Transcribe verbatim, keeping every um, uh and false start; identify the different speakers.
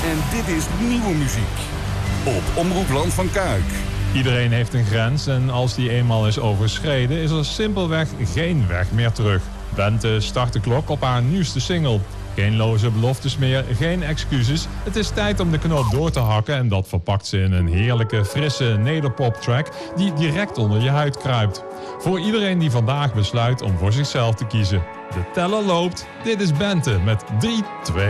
Speaker 1: En dit is nieuwe muziek op Omroep Land van Kuik.
Speaker 2: Iedereen heeft een grens en als die eenmaal is overschreden is er simpelweg geen weg meer terug. Bente start de klok op haar nieuwste single. Geen loze beloftes meer, geen excuses. Het is tijd om de knoop door te hakken en dat verpakt ze in een heerlijke, frisse nederpop-track die direct onder je huid kruipt. Voor iedereen die vandaag besluit om voor zichzelf te kiezen. De teller loopt. Dit is Bente met drie, twee...